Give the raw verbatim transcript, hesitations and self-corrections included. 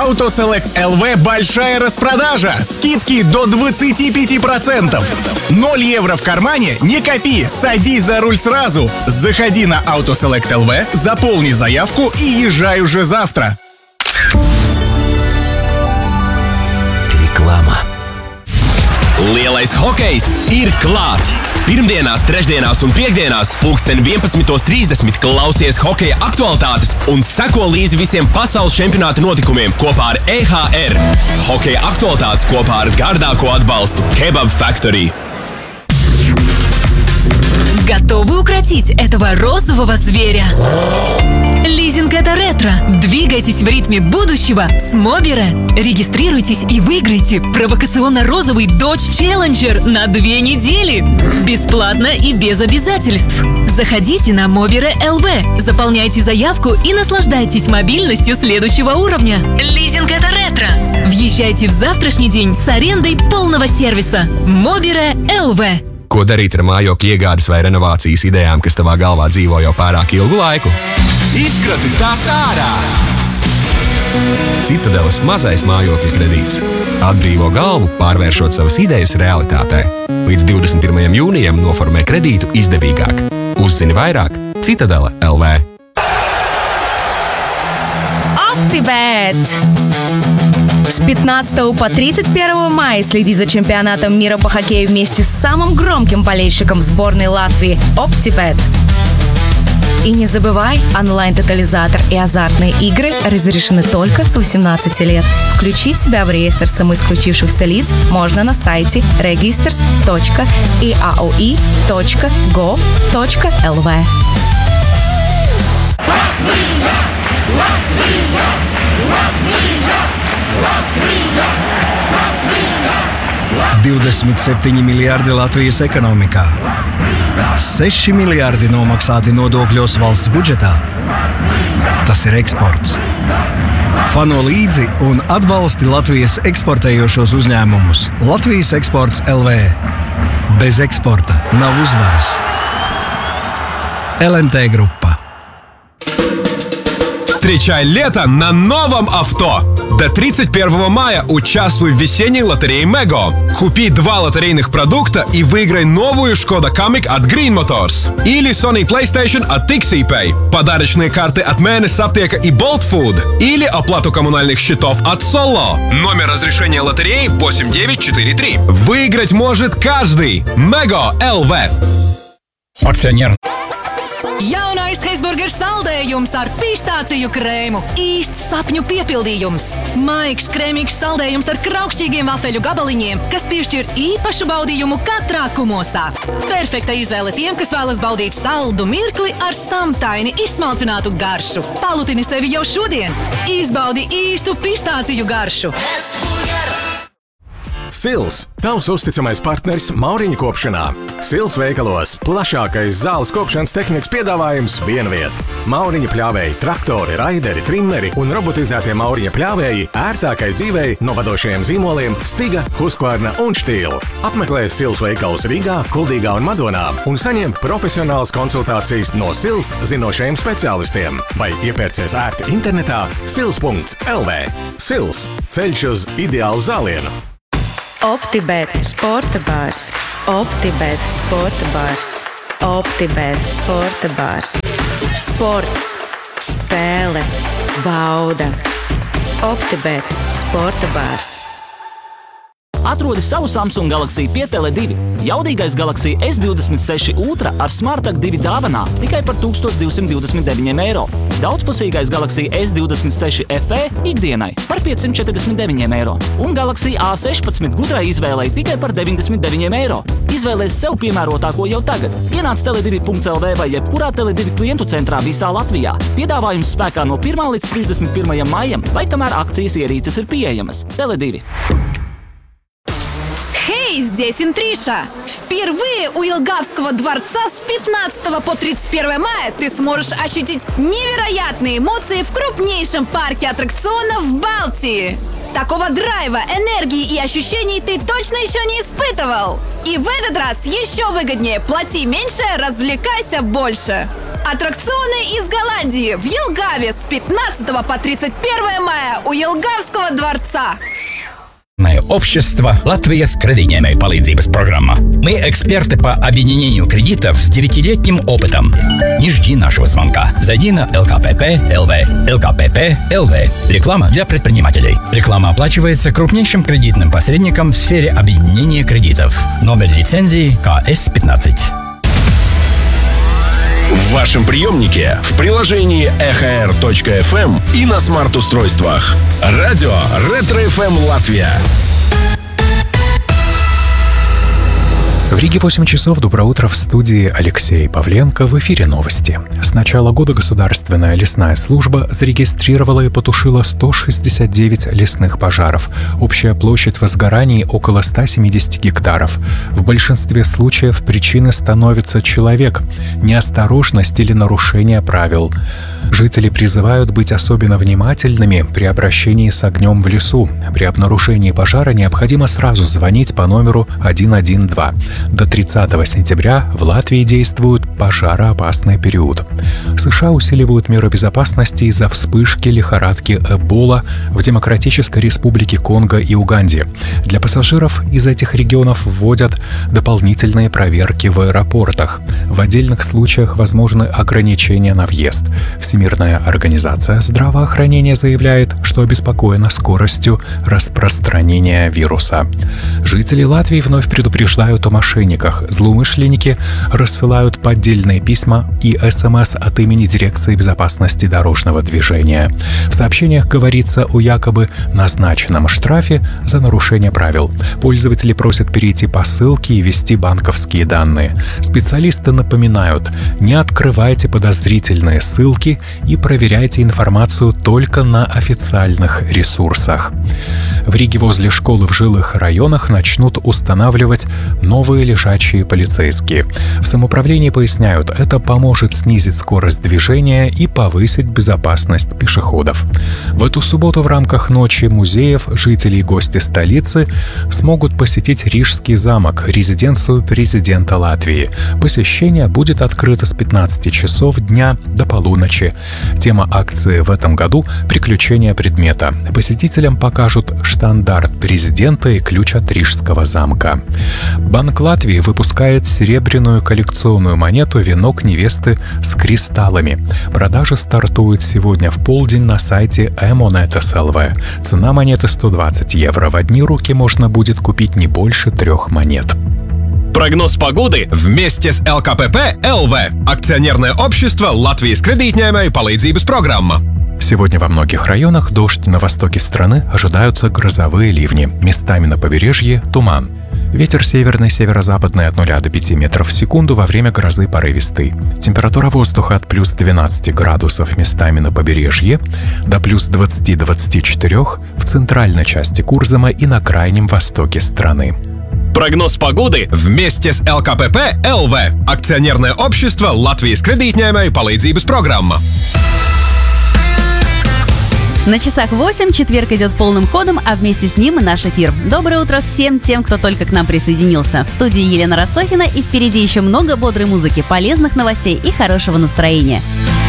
Autoselect эл ви большая распродажа. Скидки до двадцати пяти процентов. ноль евро в кармане? Не копи, садись за руль сразу. Заходи на Autoselect эл ви, заполни заявку и езжай уже завтра. Reklāma. Lielais hokejs ir klāt! Pirmdienās, trešdienās un piekdienās pulksten vienpadsmitos trīsdesmit klausies hokeja aktualitātes un seko līdzi visiem pasaules čempionāta notikumiem kopā ar E H R. Hokeja aktualitātes kopā ar gardāko atbalstu Kebab Factory. Готовы укротить этого розового зверя? Лизинг — это ретро. Двигайтесь в ритме будущего с Мобире. Регистрируйтесь и выиграйте провокационно-розовый Dodge Challenger на две недели. Бесплатно и без обязательств. Заходите на Мобире эл ви, заполняйте заявку и наслаждайтесь мобильностью следующего уровня. Лизинг — это ретро. Въезжайте в завтрашний день с арендой полного сервиса. Мобире эл ви. Ko darīt ar mājokļa iegādes vai renovācijas idejām, kas tavā galvā dzīvo jau pārāk ilgu laiku? Izkrasti tās ārā! Citadeles mazais mājokļa kredīts. Atbrīvo galvu, pārvēršot savas idejas realitātē. Līdz divdesmit pirmajam jūnijam noformē kredītu izdevīgāk. Uzzini vairāk Citadele эл ви. OptiBet! С пятнадцатого по тридцать первого мая следи за чемпионатом мира по хоккею вместе с самым громким болельщиком сборной Латвии OptiBet. И не забывай, онлайн-тотализатор и азартные игры разрешены только с восемнадцати лет. Включить себя в реестр самоисключившихся лиц можно на сайте registers точка и эй о и точка гов точка эл ви. divdesmit septiņi miljardi Latvijas ekonomikā, seši miljardi nomaksāti nodokļos valsts budžetā. Tas ir eksports. Fano līdzi un atbalsti Latvijas eksportējošos uzņēmumus. Latvijas eksports эл ви. Bez eksporta nav uzvaras. эл эм тэ группа. Встречай лето на новом авто! До тридцать первого мая участвуй в весенней лотерее Mego. Купи два лотерейных продукта и выиграй новую Skoda Kamiq от Green Motors. Или Sony PlayStation от TixiPay. Подарочные карты от Mēnesis Aptieka и Bolt Food. Или оплату коммунальных счетов от Solo. Номер разрешения лотереи восемь девять четыре три. Выиграть может каждый. Mego эл ви. Akcionēr. Jaunais Hesburgers saldējums ar pistāciju krēmu. Īsts sapņu piepildījums. Maigs, krēmīgs saldējums ar kraukšķīgiem vafeļu gabaliņiem, kas piešķir īpašu baudījumu katrā kumosā. Perfekta izvēle tiem, kas vēlas baudīt saldu mirkli ar samtaini izsmalcinātu garšu. Palutini sevi jau šodien. Izbaudi īstu pistāciju garšu. Sils – tavs uzticamais partneris mauriņu kopšanā. Sils veikalos plašākais zāles kopšanas tehnikas piedāvājums vienviet. Mauriņu pļāvēji, traktori, raideri, trimmeri un robotizētie mauriņu pļāvēji ērtākai dzīvei no vadošajiem zīmoliem Stiga, Husqvarna un Stihl. Apmeklē Sils veikalus Rīgā, Kuldīgā un Madonā un saņem profesionālas konsultācijas no Sils zinošajiem speciālistiem. Vai iepērcies ērti internetā sils punkts эл ви. Sils – ceļš uz ideālu zālienu. OptiBet sporta bārs. OptiBet sporta bārs. OptiBet sporta bārs. Sports, spēle, bauda. OptiBet sporta bārs. Atrodi savu Samsung Galaxy pieci L divi. Jaudīgais Galaxy S divdesmit seši Ultra ar SmartTag divi dāvanā tikai par tūkstoš divsimt divdesmit deviņiem eiro. Daudzpusīgais Galaxy S divdesmit seši F E ikdienai par piecsimt četrdesmit deviņiem eiro. Un Galaxy A sešpadsmit gudrai izvēlei tikai par deviņdesmit deviņiem eiro. Izvēlēs sev piemērotāko jau tagad. Ienāc tele divi punkts эл ви vai jebkurā Tele divi klientu centrā visā Latvijā. Piedāvājums spēkā no pirmā līdz trīsdesmit pirmajam maijam vai kamēr akcijas ierīces ir pieejamas. Tele divi. Хей, здесь Интриша! Впервые у Елгавского дворца с пятнадцатого по тридцать первое мая ты сможешь ощутить невероятные эмоции в крупнейшем парке аттракционов в Балтии. Такого драйва, энергии и ощущений ты точно еще не испытывал. И в этот раз еще выгоднее. Плати меньше, развлекайся больше. Аттракционы из Голландии в Елгаве с пятнадцатого по тридцать первое мая у Елгавского дворца. Общество «Латвия с кредитной palīdzības программа». Мы эксперты по объединению кредитов с девятилетним опытом. Не жди нашего звонка. Зайди на эл ка пэ пэ точка эл вэ. эл ка пэ пэ точка эл вэ. Реклама для предпринимателей. Реклама оплачивается крупнейшим кредитным посредником в сфере объединения кредитов. Номер лицензии ка эс пятнадцать. В вашем приемнике, в приложении эхо эр точка эф эм и на смарт-устройствах. Радио Ретро-эф эм Латвия. В Риге восемь часов. Доброе утро, в студии Алексей Павленко. В эфире новости. С начала года Государственная лесная служба зарегистрировала и потушила сто шестьдесят девять лесных пожаров. Общая площадь возгораний около ста семидесяти гектаров. В большинстве случаев причиной становится человек, неосторожность или нарушение правил. Жители призывают быть особенно внимательными при обращении с огнем в лесу. При обнаружении пожара необходимо сразу звонить по номеру один один два. До тридцатого сентября в Латвии действует пожароопасный период. США усиливают меры безопасности из-за вспышки лихорадки Эбола в Демократической Республике Конго и Уганде. Для пассажиров из этих регионов вводят дополнительные проверки в аэропортах. В отдельных случаях возможны ограничения на въезд. Всемирная организация здравоохранения заявляет, что обеспокоена скоростью распространения вируса. Жители Латвии вновь предупреждают о мошенниках. Злоумышленники рассылают поддельные письма и эс эм эс от имени Дирекции безопасности дорожного движения. В сообщениях говорится о якобы назначенном штрафе за нарушение правил. Пользователи просят перейти по ссылке и ввести банковские данные. Специалисты напоминают: не открывайте подозрительные ссылки и проверяйте информацию только на официальных ресурсах. В Риге возле школы в жилых районах начнут устанавливать новые лежачие полицейские. В самоуправлении поясняют, это поможет снизить скорость движения и повысить безопасность пешеходов. В эту субботу в рамках Ночи музеев жители и гости столицы смогут посетить Рижский замок, резиденцию президента Латвии. Посещение будет открыто с пятнадцати часов дня до полуночи. Тема акции в этом году – «Приключения предмета». Посетителям покажут штандарт президента и ключ от Рижского замка. Банк Латвии выпускает серебряную коллекционную монету «Венок невесты с кристаллами». Продажа стартует сегодня в полдень на сайте и монеты точка эл ви. Цена монеты сто двадцать евро. В одни руки можно будет купить не больше трех монет. Прогноз погоды вместе с эл ка пэ пэ точка эл вэ. Акционерное общество Латвии с кредитной palīdzības программа. Сегодня во многих районах дождь, на востоке страны ожидаются грозовые ливни. Местами на побережье – туман. Ветер северный, северо-западный от нуля до пяти метров в секунду, во время грозы порывистый. Температура воздуха от плюс двенадцати градусов местами на побережье до плюс двадцати — двадцати четырёх в центральной части Курзама и на крайнем востоке страны. Прогноз погоды вместе с эл ка пэ пэ точка эл вэ. Акционерное общество Латвии с кредитной palīdzības программа. На часах восемь, четверг идет полным ходом, а вместе с ним и наш эфир. Доброе утро всем тем, кто только к нам присоединился. В студии Елена Рассохина, и впереди еще много бодрой музыки, полезных новостей и хорошего настроения.